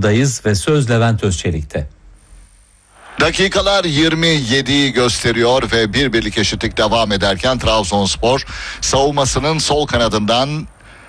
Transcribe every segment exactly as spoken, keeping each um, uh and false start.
başındayız ve söz Levent Özçelik'te. Dakikalar yirmi yediyi gösteriyor ve bir birlik eşitlik devam ederken Trabzonspor savunmasının sol kanadından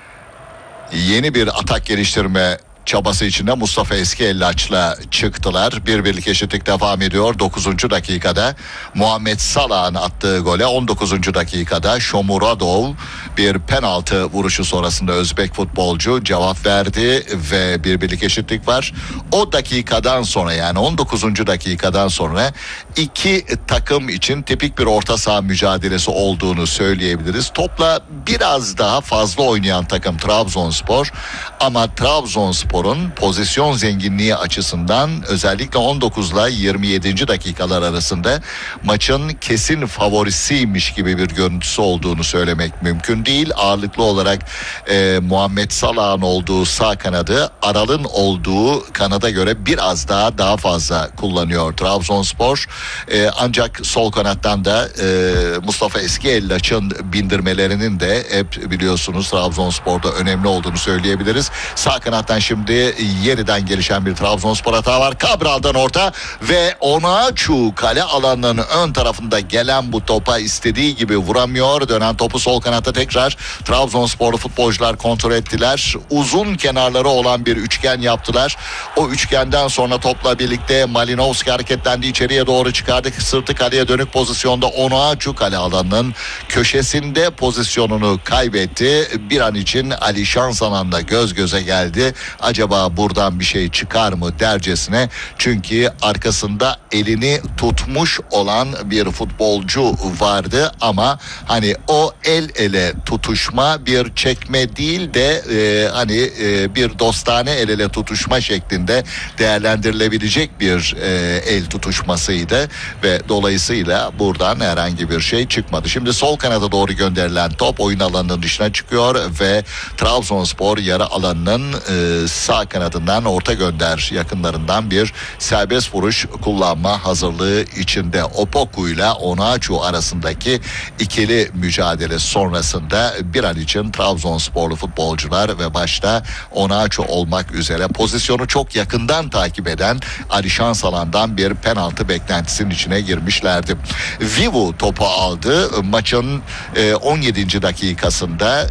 yeni bir atak geliştirme çabası içinde Mustafa Eskiellaç'la çıktılar. Bir birlik eşitlik devam ediyor. dokuzuncu dakikada Muhammed Salah'ın attığı gole on dokuzuncu dakikada Shomurodov bir penaltı vuruşu sonrasında Özbek futbolcu cevap verdi ve bir birlik eşitlik var. O dakikadan sonra, yani on dokuzuncu dakikadan sonra iki takım için tipik bir orta saha mücadelesi olduğunu söyleyebiliriz. Topla biraz daha fazla oynayan takım Trabzonspor, ama Trabzonspor Spor'un pozisyon zenginliği açısından özellikle on dokuzla yirmi yedinci dakikalar arasında maçın kesin favorisiymiş gibi bir görüntüsü olduğunu söylemek mümkün değil. Ağırlıklı olarak e, Muhammed Salah'ın olduğu sağ kanadı Aral'ın olduğu kanada göre biraz daha daha fazla kullanıyor Trabzonspor. E, ancak sol kanattan da e, Mustafa Eskiellaç'ın bindirmelerinin de hep biliyorsunuz Trabzonspor'da önemli olduğunu söyleyebiliriz. Sağ kanattan şimdi yeniden gelişen bir Trabzonspor hata var. Cabral'dan orta ve Onaçu kale alanının ön tarafında gelen bu topa istediği gibi vuramıyor. Dönen topu sol kanatta tekrar Trabzonsporlu futbolcular kontrol ettiler. Uzun kenarları olan bir üçgen yaptılar. O üçgenden sonra topla birlikte Malinovski hareketlendi, içeriye doğru çıkardı. Sırtı kaleye dönük pozisyonda Onaçu kale alanının köşesinde pozisyonunu kaybetti. Bir an için Ali Şansalan'la göz göze geldi. Acaba buradan bir şey çıkar mı dercesine, çünkü arkasında elini tutmuş olan bir futbolcu vardı, ama hani o el ele tutuşma bir çekme değil de e, hani e, bir dostane el ele tutuşma şeklinde değerlendirilebilecek bir e, el tutuşmasıydı ve dolayısıyla buradan herhangi bir şey çıkmadı. Şimdi sol kanada doğru gönderilen top oyun alanının dışına çıkıyor ve Trabzonspor yarı alanının e, sağ kanadından orta gönder yakınlarından bir serbest vuruş kullanma hazırlığı içinde. Opoku ile Onaçu arasındaki ikili mücadele sonrasında bir an için Trabzonsporlu futbolcular ve başta Onaçu olmak üzere pozisyonu çok yakından takip eden Ali Şansalan'dan bir penaltı beklentisinin içine girmişlerdi. Vivu topu aldı. Maçın e, on yedinci dakikasında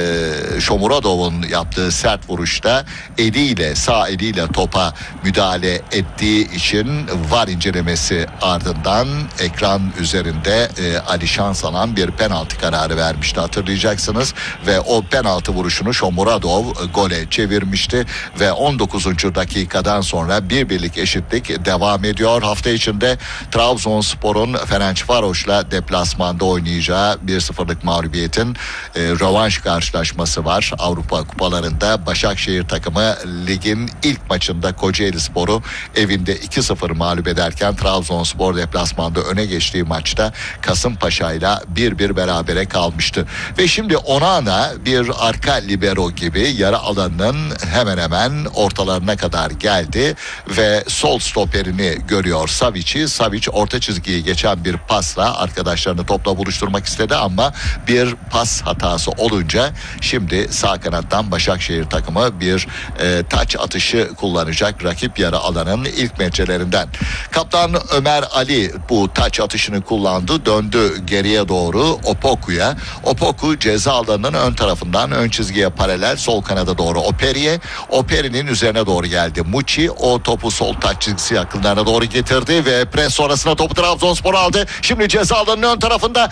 e, Shomurodov'un yaptığı sert vuruşta eliyle, sağ eliyle topa müdahale ettiği için var incelemesi ardından ekran üzerinde e, Ali Şansalan bir penaltı kararı vermişti, hatırlayacaksınız, ve o penaltı vuruşunu Shomurodov gole çevirmişti ve on dokuzuncu dakikadan sonra bir birlik eşitlik devam ediyor. Hafta içinde Trabzonspor'un Ferencvaros'la deplasmanda oynayacağı bir sıfırlık mağlubiyetin e, rövanş karşılaşması var. Avrupa kupalarında Başakşehir takımı ligin ilk maçında Kocaelispor'u evinde iki sıfır mağlup ederken Trabzonspor deplasmanda öne geçtiği maçta Kasımpaşa'yla bir bir berabere kalmıştı. Ve şimdi Onana bir arka libero gibi yarı alanının hemen hemen ortalarına kadar geldi ve sol stoperini görüyor Savic'i. Savic orta çizgiyi geçen bir pasla arkadaşlarını topla buluşturmak istedi, ama bir pas hatası olunca şimdi sağ kanattan Başakşehir takımı bir e, taç atışı kullanacak rakip yarı alanın ilk metrelerinden. Kaptan Ömer Ali bu taç atışını kullandı. Döndü geriye doğru Opoku'ya. Opoku ceza alanının ön tarafından ön çizgiye paralel sol kanada doğru Operi'ye. Operi'nin üzerine doğru geldi Muçi. O topu sol taç çizgisi yakınlarına doğru getirdi ve pres sonrasında topu Trabzonspor aldı. Şimdi ceza alanının ön tarafında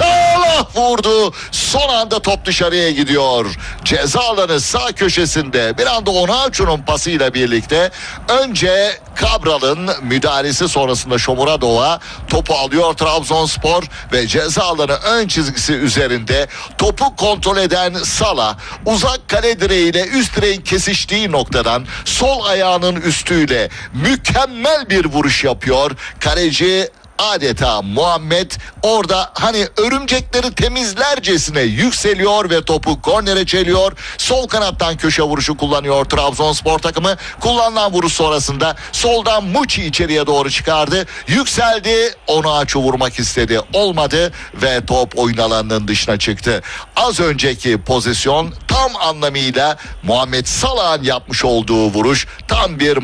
Salah vurdu. Son anda top dışarıya gidiyor. Ceza alanı sağ köşesinde bir anda Onaçu'nun pasıyla birlikte önce Cabral'ın müdahalesi sonrasında Shomurodov'a topu alıyor Trabzonspor ve ceza alanı ön çizgisi üzerinde topu kontrol eden Salah uzak kale direğiyle üst direğin kesiştiği noktadan sol ayağının üstüyle mükemmel bir vuruş yapıyor. Kaleci adeta Muhammed orada hani örümcekleri temizlercesine yükseliyor ve topu kornere çeliyor. Sol kanattan köşe vuruşu kullanıyor Trabzonspor takımı. Kullanılan vuruş sonrasında soldan Muçi içeriye doğru çıkardı. Yükseldi. Onaçu vurmak istedi. Olmadı ve top oyun alanının dışına çıktı. Az önceki pozisyon tam anlamıyla Muhammed Salah'ın yapmış olduğu vuruş tam bir